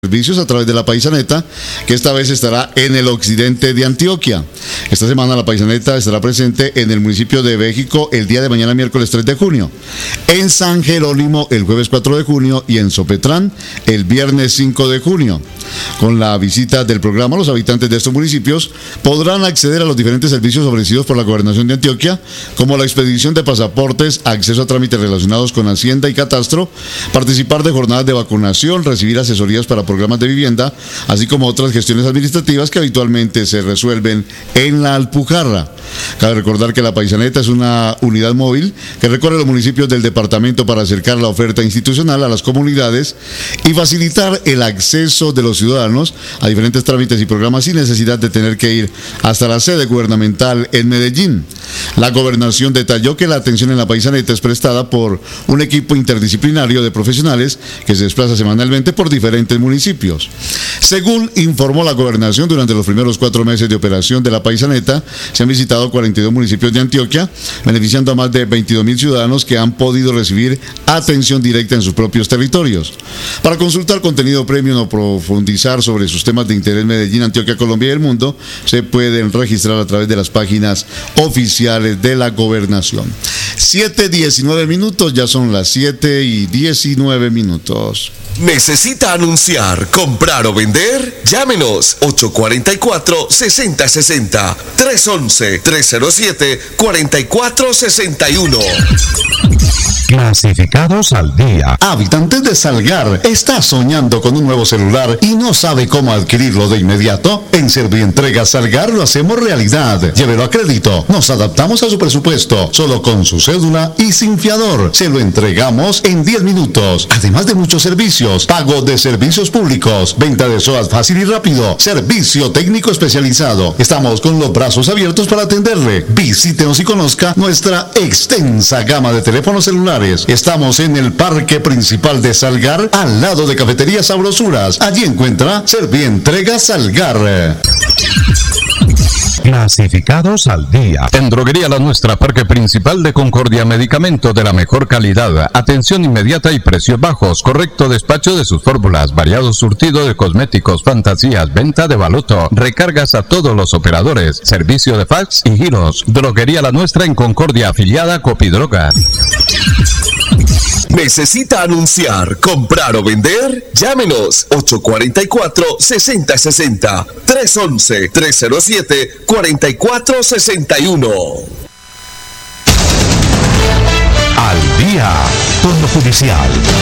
servicios a través de la Paisaneta, que esta vez estará en el occidente de Antioquia. Esta semana la Paisaneta estará presente en el municipio de Béjico el día de mañana, miércoles 3 de junio, en San Jerónimo el jueves 4 de junio y en Sopetrán el viernes 5 de junio. Con la visita del programa, los habitantes de estos municipios podrán acceder a los diferentes servicios ofrecidos por la Gobernación de Antioquia, como la expedición de pasaportes, acceso a trámites relacionados con Hacienda y Catastro, participar de jornadas de vacunación, recibir asesorías para programas de vivienda, así como otras gestiones administrativas que habitualmente se resuelven en la Alpujarra. Cabe recordar que la Paisaneta es una unidad móvil que recorre los municipios del departamento para acercar la oferta institucional a las comunidades y facilitar el acceso de los ciudadanos a diferentes trámites y programas sin necesidad de tener que ir hasta la sede gubernamental en Medellín. La Gobernación detalló que la atención en la Paisaneta es prestada por un equipo interdisciplinario de profesionales que se desplaza semanalmente por diferentes municipios. Según informó la Gobernación, durante los primeros 4 meses de operación de la Paisaneta se han visitado 42 municipios de Antioquia, beneficiando a más de 22.000 ciudadanos que han podido recibir atención directa en sus propios territorios. Para consultar contenido premium o profundizar sobre sus temas de interés Medellín, Antioquia, Colombia y el mundo, se pueden registrar a través de las páginas oficiales de la Gobernación. 7:19, ya son las 7:19. ¿Necesita anunciar, comprar o vender? Llámenos 844-6060 311-307-4461. Clasificados al día. Habitantes de Salgar, ¿está soñando con un nuevo celular y no sabe cómo adquirirlo de inmediato? En Servientrega Salgar lo hacemos realidad. Llévelo a crédito. Nos adaptamos a su presupuesto, solo con su cédula y sin fiador. Se lo entregamos en 10 minutos. Además de muchos servicios: pago de servicios públicos, venta de SOAT fácil y rápido, servicio técnico especializado. Estamos con los brazos abiertos para atenderle. Visítenos y conozca nuestra extensa gama de teléfonos celulares. Estamos en el parque principal de Salgar, al lado de Cafetería Sabrosuras. Allí encuentra Servientrega Salgar. Clasificados al día. En Droguería La Nuestra, Parque Principal de Concordia, medicamento de la mejor calidad, atención inmediata y precios bajos, correcto despacho de sus fórmulas, variado surtido de cosméticos, fantasías, venta de baloto, recargas a todos los operadores, servicio de fax y giros. Droguería La Nuestra en Concordia, afiliada a Copidroga. ¿Necesita anunciar, comprar o vender? Llámenos 844-6060 311-307-4461. Al día con lo judicial.